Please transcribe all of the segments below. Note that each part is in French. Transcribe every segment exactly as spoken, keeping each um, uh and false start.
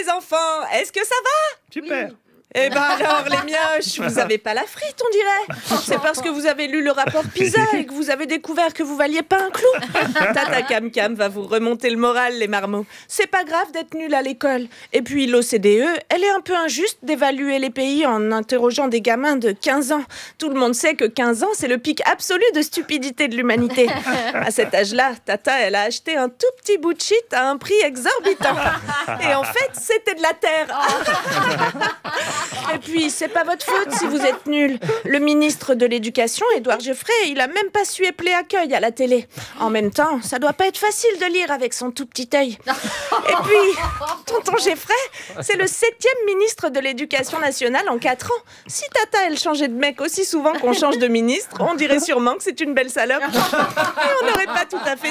les enfants, est-ce que ça va? Super. Oui. Eh ben alors, les mioches, vous avez pas la frite, on dirait. C'est parce que vous avez lu le rapport PISA et que vous avez découvert que vous valiez pas un clou. Tata Cam Cam va vous remonter le moral, les marmots. C'est pas grave d'être nul à l'école. Et puis l'O C D E, elle est un peu injuste d'évaluer les pays en interrogeant des gamins de quinze ans. Tout le monde sait que quinze ans, c'est le pic absolu de stupidité de l'humanité. À cet âge-là, Tata, elle a acheté un tout petit bout de shit à un prix exorbitant. Et en fait, c'était de la terre. Et puis, c'est pas votre faute si vous êtes nuls. Le ministre de l'Éducation, Édouard Geoffrey, il a même pas su épeler accueil à la télé. En même temps, ça doit pas être facile de lire avec son tout petit œil. Et puis, tonton Geoffrey, c'est le septième ministre de l'Éducation nationale en quatre ans. Si Tata, elle changeait de mec aussi souvent qu'on change de ministre, on dirait sûrement que c'est une belle salope. Et on n'aurait pas tout à fait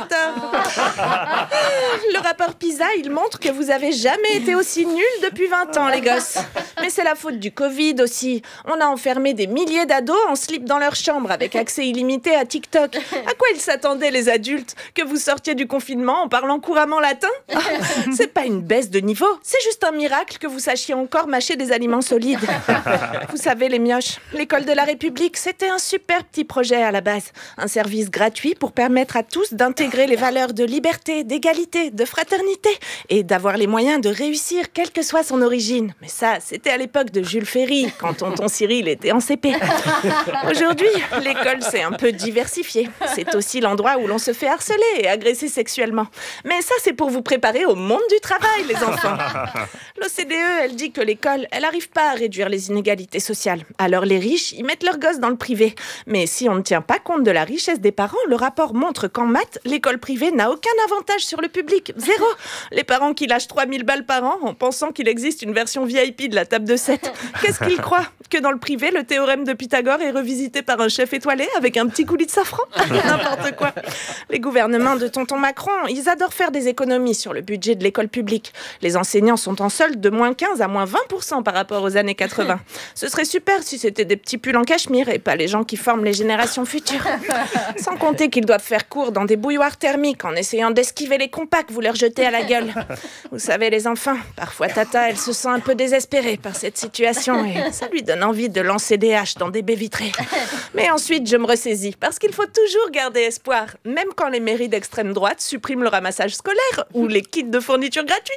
tort. Le rapport PISA, il montre que vous avez jamais été aussi nuls depuis vingt ans, les gosses. Mais c'est la faute du Covid aussi. On a enfermé des milliers d'ados en slip dans leur chambre avec accès illimité à TikTok. À quoi ils s'attendaient, les adultes? Que vous sortiez du confinement en parlant couramment latin? C'est pas une baisse de niveau, c'est juste un miracle que vous sachiez encore mâcher des aliments solides. Vous savez, les mioches, l'école de la République, c'était un super petit projet à la base. Un service gratuit pour permettre à tous d'intégrer les valeurs de liberté, d'égalité, de fraternité et d'avoir les moyens de réussir, quelle que soit son origine. Mais ça, c'était à l'époque de Jules Ferry, quand tonton Cyril était en C P. Aujourd'hui, l'école s'est un peu diversifiée. C'est aussi l'endroit où l'on se fait harceler et agresser sexuellement. Mais ça, c'est pour vous préparer au monde du travail, les enfants. L'O C D E, elle dit que l'école, elle n'arrive pas à réduire les inégalités sociales. Alors les riches, ils mettent leurs gosses dans le privé. Mais si on ne tient pas compte de la richesse des parents, le rapport montre qu'en maths, l'école privée n'a aucun avantage sur le public. Zéro. Les parents qui lâchent trois mille balles par an en pensant qu'il existe une version V I P de la table de sept. Qu'est-ce qu'ils croient? Que dans le privé, le théorème de Pythagore est revisité par un chef étoilé avec un petit coulis de safran? N'importe quoi. Les gouvernements de tonton Macron, ils adorent faire des économies sur le budget de l'école publique. Les enseignants sont en solde de moins quinze à moins vingt pour cent par rapport aux années quatre-vingts. Ce serait super si c'était des petits pulls en cachemire et pas les gens qui forment les générations futures. Sans compter qu'ils doivent faire cours dans des bouilloires thermiques en essayant d'esquiver les compas que vous leur jetez à la gueule. Vous savez, les enfants, parfois Tata, elle se sent un peu désespérée par cette situation et ça lui donne envie de lancer des haches dans des baies vitrées. Mais ensuite, je me ressaisis parce qu'il faut toujours garder espoir, même quand les mairies d'extrême droite suppriment le ramassage scolaire ou les kits de fourniture gratuits.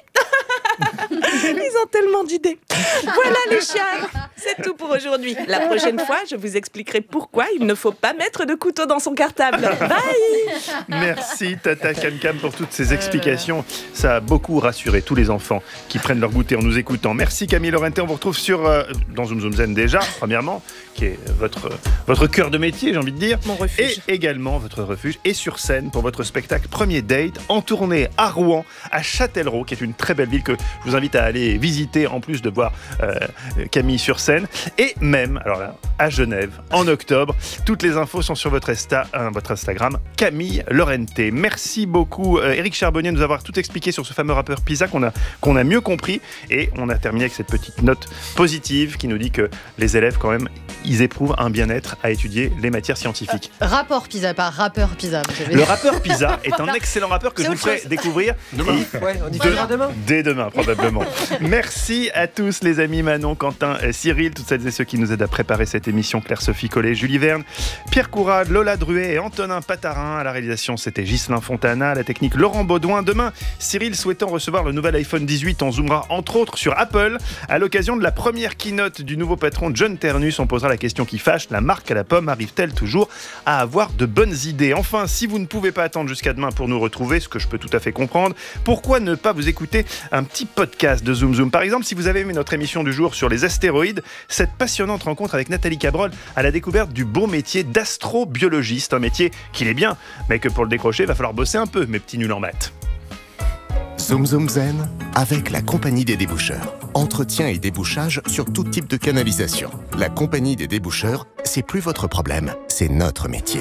Ils ont tellement d'idées. Voilà les chiens, c'est tout pour aujourd'hui. La prochaine fois, je vous expliquerai pourquoi il ne faut pas mettre de couteau dans son cartable. Bye. Merci Tata Cam Cam pour toutes ces explications. Ça a beaucoup rassuré tous les enfants qui prennent leur goûter en nous écoutant. Merci Camille Laurenté, on vous retrouve sur, euh, dans Zoom Zoom Zen déjà, premièrement, qui est votre, votre cœur de métier, j'ai envie de dire. Mon refuge. Et également votre refuge. Et sur scène pour votre spectacle Premier Date en tournée à Rouen, à Châtellerault, qui est une très belle ville que je vous invite à aller visiter en plus de voir euh, Camille sur scène. Et même, alors là, à Genève, en octobre. Toutes les infos sont sur votre, Insta, euh, votre Instagram, Camille Laurenté. Merci beaucoup euh, Éric Charbonnier de nous avoir tout expliqué sur ce fameux rappeur PISA qu'on a, qu'on a mieux compris. Et on a terminé avec cette petite note positive qui nous dit que les élèves, quand même, ils éprouvent un bien-être à étudier les matières scientifiques. Euh, rapport PISA, pas rappeur PISA. Le rappeur PISA est un excellent rappeur que je vous ferai découvrir demain. Ouais, on diffusera demain. Dès demain, probablement. Merci à tous les amis, Manon, Quentin, Cyril, toutes celles et ceux qui nous aident à préparer cette émission, Claire-Sophie Collet, Julie Verne, Pierre Courade, Lola Druet et Antonin Patarin. À la réalisation, c'était Ghislain Fontana, à la technique Laurent Baudouin. Demain, Cyril, souhaitant recevoir le nouvel iPhone dix-huit, on zoomera entre autres sur Apple. À l'occasion de la première keynote du nouveau patron John Ternus, on posera la question qui fâche, la marque à la pomme arrive-t-elle toujours à avoir de bonnes idées? Enfin, si vous ne pouvez pas attendre jusqu'à demain pour nous retrouver, ce que je peux tout à fait comprendre, pourquoi ne pas vous écouter un petit podcast de Zoom Zoom? Par exemple, si vous avez aimé notre émission du jour sur les astéroïdes, cette passionnante rencontre avec Nathalie Cabrol à la découverte du beau métier d'astrobiologiste, un métier qu'il est bien, mais que pour le décrocher, il va falloir bosser un peu, mes petits nuls en maths. Zoom Zoom Zen avec la Compagnie des Déboucheurs. Entretien et débouchage sur tout type de canalisation. La Compagnie des Déboucheurs, c'est plus votre problème, c'est notre métier.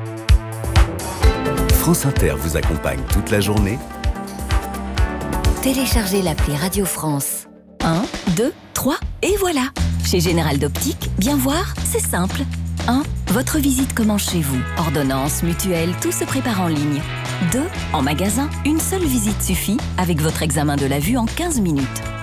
France Inter vous accompagne toute la journée. Téléchargez l'appli Radio France. un, deux, trois, et voilà. Chez Général d'Optique, bien voir, c'est simple. un. Votre visite commence chez vous. Ordonnance, mutuelle, tout se prépare en ligne. deux. En magasin, une seule visite suffit avec votre examen de la vue en quinze minutes.